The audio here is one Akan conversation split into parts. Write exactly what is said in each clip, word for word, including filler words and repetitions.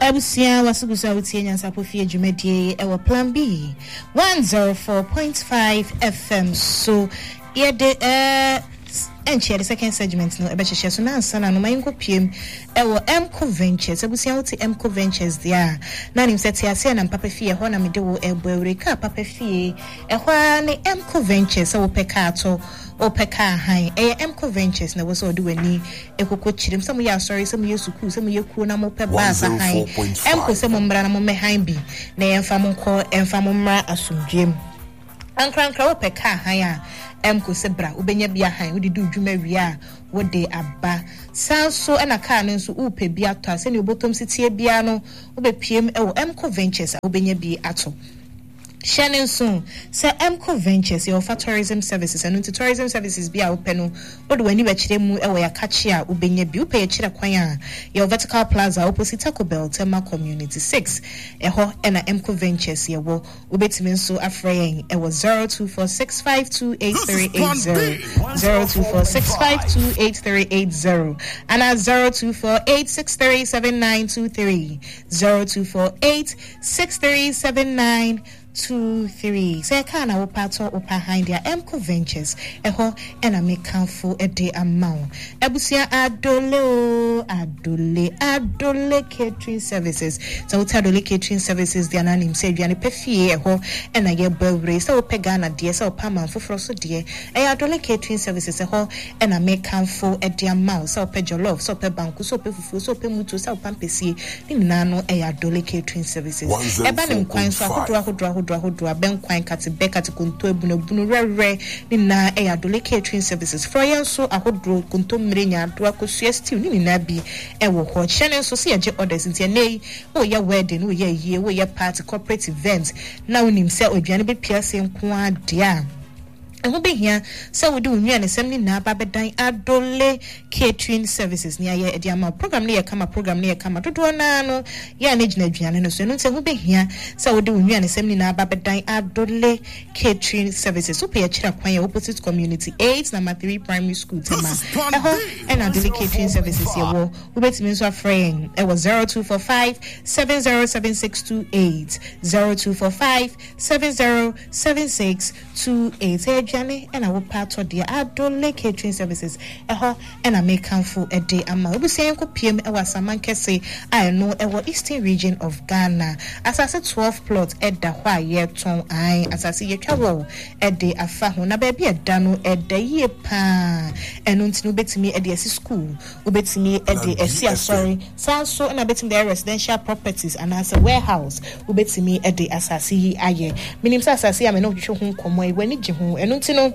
Abusia wasugusa utie nyansa pofie dwumadie ewo Plan B one oh four point five F M. So yeah, the uh enche the second segment no ebechehye so na ansa na no mayinko piem ewo Emco Ventures. Abusia uti Emco Ventures dia na nim seti ase na papa fie ho na mede wo ebuawreka papa fie ehwa ne Emco Ventures wo peka ato opeka han eh Emco Ventures na wo so do wani ekoko chirim some ya sorry some ye suku some ye ku na mo pe ba sa han Emco se mo mbra na mo me han bi na yemfa mo ko emfa mo mra asumdwem ankrankra opeka han a Emco se bra ubenya bia han wo de du dwuma wi a wo de aba sanso na car no nso upe bia to ase ne obotom sitie bia no obepiem e wo Emco Ventures a ubenya bi ato Shannon soon, Sir Emco Ventures, your for tourism services, and into tourism services be our penal, or do any wetchemu away a catchia, ubenya bupe a chira kwaya, your vertical plaza opposite Taco Bell, Tema Community six, a ho and a Emco Ventures, your wo, ubetimin so afraying, it was zero two four six five two eight three eight zero, zero two four six five two eight three eight zero, and at zero two four eight six three seven nine two three, zero two four eight six three seven nine two three. Say kana wo pato wo behind their Emco Ventures eho ena me kanfo e de amount ebusia adole adole adole catering services. So what adole catering services the ananim say duane pefie eho ena ye bawre so pega na de so pa man foforo so de e adole catering services eho ena me kanfo e de amount so pe jollof so pe banku so pe fufu so pe mutu so pampesi ni na no e adole catering services e ba ne kwan so akodro akodro Hodwa ben kwan kati beka ti kunto ebunu bunu rere ni na e adole catering services froyen so ahodro kunto mrenya ado akosua stew ni na bi e wo ho chene so se ye orders ntia nei wo ye wedding wo ye yie wo ye party corporate events na wonim se odwane be piase nko ade a eho be hia se wo de onwia ne sem ni na ba bedan adole catering services ni aye e ama program ni ye kama program ni ye kama dodo na no ya na gina aduane no so no se ho be hia se wo de onwia ne sem ni na ba bedan adole catering services so pe ya kira kwan ya opposite community eight number three primary school tema eho and adole catering services ye wo wo betimi so afrain e was zero two four five seven zero seven six two eight zero two four five seven zero seven six two eight and I will part of the adole catering services eho and I make kanfo a day ama obusia enko pm e was amankese I know e wo eastern region of Ghana as I said twelve plots e da hwa ye ton ai as I see ye travel e de afa ho na ba bia da no e da ye pa eno ntino betimi e de esi school ubetimi e de esi sorry so na betimi the residential properties and as a warehouse ubetimi e de asasi aye minim sa asasi am no hwehwe ho komo e wani gye ho eno ntino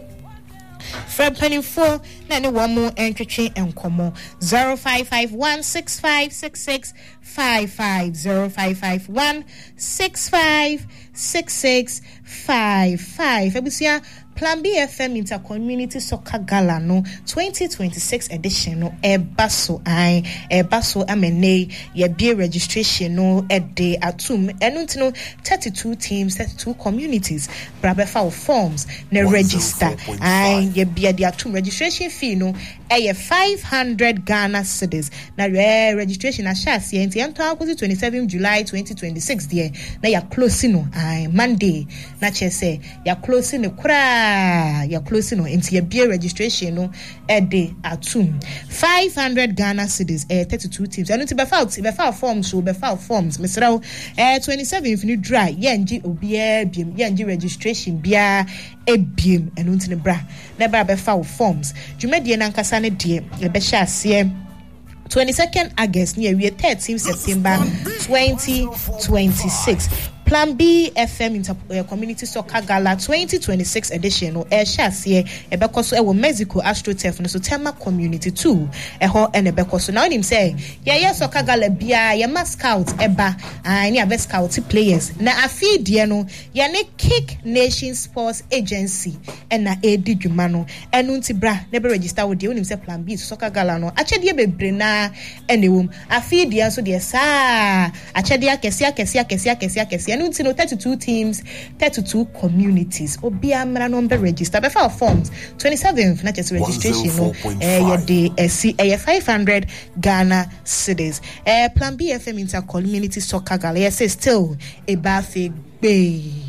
Fred Penny four na ne one more entry enkomo zero five five one six five six six five five zero five five one six five six six five five. Ebusia Plan B F M Inter-Community Soccer Gala no twenty twenty-six edition no ebaso ai ebaso amene ye be registration no ede atum enunti thirty-two teams thirty-two communities brabefa forms ne register ai ye be the atum registration fee no e five hundred Ghana cedis na re registration a shas ye enti ento akosi twenty-seventh July twenty twenty-six there na ya close no ai Monday na chese ya close no kura ya close no into your beer registration no a day atum five hundred Ghana cedis eh thirty-two teams and to be filed be file forms so be file forms misrao eh twenty-seventh ni dry yenji obia biem yenji registration bia ebiem and unti ne bra na bra be file forms jumedie na nkasa ne de e be hye ase twenty-second August near thirteenth September twenty twenty-six Plan B F M Inter uh, Community Soccer Gala twenty twenty-six edition no e hye e be koso e wo Mexico AstroTurf no so Tema Community two e ho e ne be koso na onim say ye ye soccer gala bia ye ma scout eba ani ave scout players na afidie no ye ne Kick Nation Sports Agency e na edi dwuma no enu nti bra ne be register wo de onim say Plan B Soccer Gala no achede bebre na enewom afidie so de sa achede akese akese akese akese akese ɛno nti no thirty-two teams, thirty-two communities. Obi amra number register. Before forms twenty-seventh na just registration no eh yede esi eh five hundred Ghana cedis. Eh Plan B F M Inter Community Soccer Gala yes still a Bafe Bay.